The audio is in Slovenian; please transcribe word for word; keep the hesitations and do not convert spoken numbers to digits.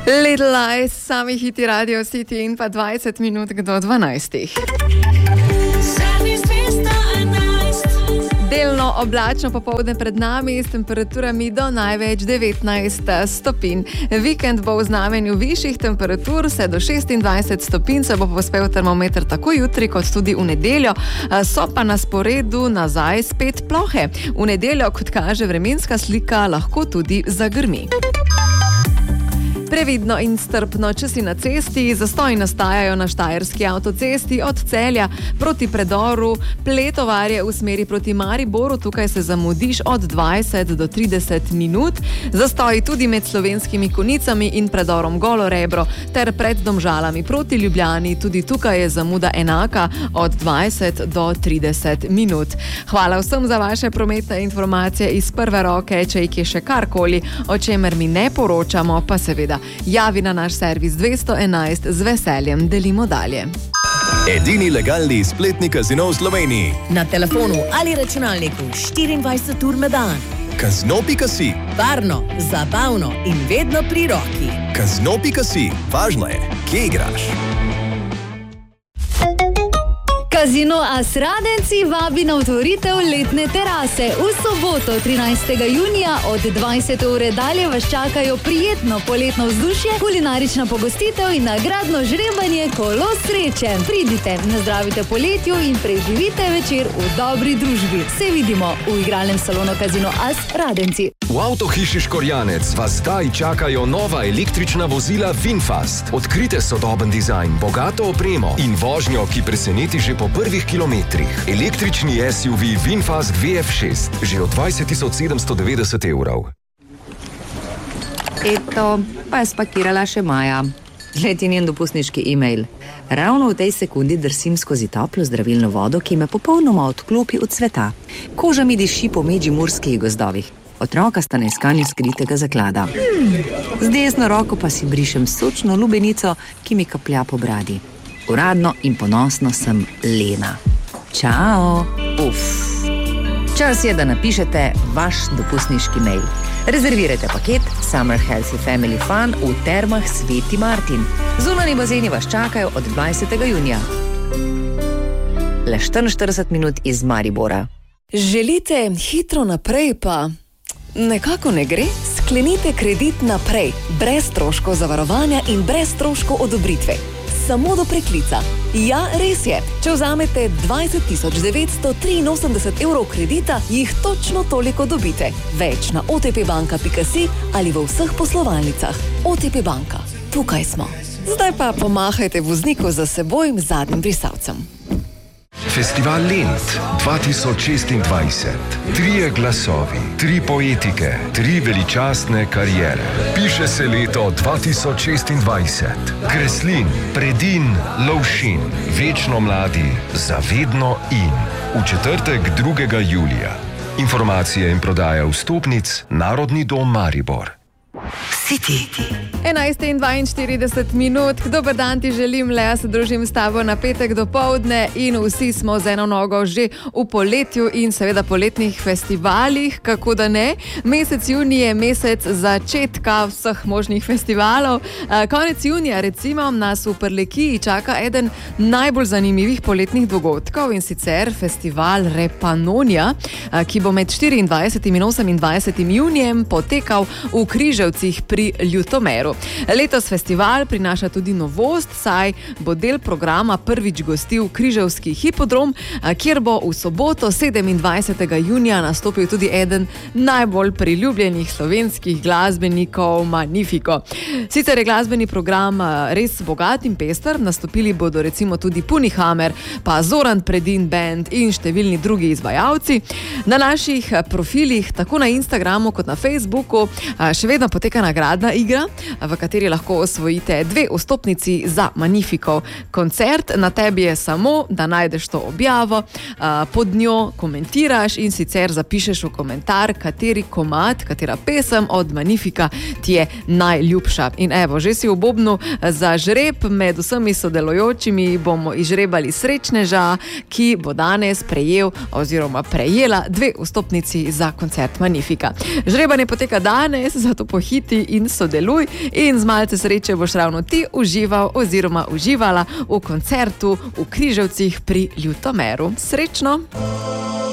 Little Lies, sami hiti Radio City in pa dvajset minut do dvanajstih. Delno oblačno popoldne pred nami s temperaturami do največ devetnajst stopinj. Vikend bo v znamenju višjih temperatur, vse do šestindvajset stopinj se bo povzpel termometer tako jutri kot tudi v nedeljo, so pa na sporedu nazaj spet plohe. V nedeljo, kot kaže vremenska slika, lahko tudi zagrmi. Previdno in strpno, če si na cesti, zastoji nastajajo na štajerski avtocesti od Celja proti predoru Pletovarje v smeri proti Mariboru. Tukaj se zamudiš od dvajset do trideset minut. Zastoji tudi med Slovenskimi Konjicami in predorom Golo Rebro ter pred Domžalami proti Ljubljani. Tudi tukaj je zamuda enaka od dvajset do trideset minut. Hvala vsem za vaše prometne informacije iz prve roke. Če jih je še karkoli, o čemer mi ne poročamo, pa seveda javi na naš servis dvesto enajst, z veseljem delimo dalje. Edini legalni spletni kazino v Sloveniji. Na telefonu ali računalniku štiriindvajset ur na dan. Kazino pika si. Varno, zabavno in vedno pri roki. Kazino pika si. Važno je, kje igraš. Kazino As Radenci vabi na otvoritev letne terase. V soboto, trinajstega junija od dvajsete ure dalje vas čakajo prijetno poletno vzdušje, kulinarična pogostitev in nagradno žrebanje Kolo sreče. Pridite, nazdravite poletju in preživite večer v dobri družbi. Se vidimo v igralnem salonu Kazino As Radenci. V avtohiši Škorjanec vas zdaj čakajo nova električna vozila VinFast. Odkrite sodoben dizajn, bogato opremo in vožnjo, ki preseneti že po prvih kilometrih. Električni S U V VinFast V F šest, že od dvajset tisoč sedemsto devetdeset evrov. Eto, pa je spakirala še Maja. Gled je njen dopustniški e-mail. Ravno v tej sekundi drsim skozi toplo zdravilno vodo, ki me popolnoma odklopi od sveta. Koža mi diši po medžimurskih gozdovih. Otroka sta na iskanju skritega zaklada. Z desno roko pa si brišem sočno lubenico, ki mi kaplja po bradi. Uradno in ponosno sem Lena. Čao! Uf! Čas je, da napišete vaš dopustniški mail. Rezervirajte paket Summer Healthy Family Fun v Termah Sveti Martin. Zunanji bazeni vas čakajo od dvajsetega junija. Le štiriinštirideset minut iz Maribora. Želite hitro naprej, pa nekako ne gre? Sklenite kredit naprej, brez stroškov zavarovanja in brez stroškov odobritve. Samo do preklica. Ja, res je. Če vzamete dvajset tisoč devetsto triinosemdeset evrov kredita, jih točno toliko dobite. Več na o te pe banka pika si ali v vseh poslovalnicah. O te pe banka. Tukaj smo. Zdaj pa pomahajte vozniku za seboj zadnjim brisalcem. Festival Lent dva tisoč šestindvajset. Trije glasovi, tri poetike, tri veličastne kariere. Piše se leto dva tisoč šestindvajset. Kreslin, Predin, Lovšin. Večno mladi, zavedno in. V četrtek drugega julija. Informacije in prodaja vstopnic Narodni dom Maribor. City. enajst in dvainštirideset minut. Dober dan ti želim, Lea, se družim s tabo na petek dopoldne in vsi smo z eno nogo že v poletju in seveda poletnih festivalih, kako da ne. Mesec junij je mesec začetka vseh možnih festivalov. Konec junija recimo nas v Prlekiji čaka eden najbolj zanimivih poletnih dogodkov in sicer festival Repanonija, ki bo med štiriindvajsetim in osemindvajsetim junijem potekal v Križevcih pri Ljutomeru. Letos festival prinaša tudi novost, saj bo del programa prvič gostil Križevski hipodrom, kjer bo v soboto sedemindvajsetega junija nastopil tudi eden najbolj priljubljenih slovenskih glasbenikov Magnifico. Sicer je glasbeni program res bogat in pester, nastopili bodo recimo tudi Punihammer, pa Zoran Predin Band in številni drugi izvajalci. Na naših profilih, tako na Instagramu kot na Facebooku, še vedno poteka nagradna igra, v kateri lahko osvojite dve vstopnici za Magnificov koncert. Na tebi je samo, da najdeš to objavo, pod njo komentiraš in sicer zapišeš v komentar, kateri komad, katera pesem od Magnifica ti je najljubša. In evo, že si v bobnu za žreb, med vsemi sodelujočimi bomo izžrebali srečneža, ki bo danes prejel oziroma prejela dve vstopnici za koncert Magnifica. Žrebanje poteka danes, zato pohiti in sodeluj in z malce sreče boš ravno ti užival oziroma uživala v koncertu v Križevcih pri Ljutomeru. Srečno!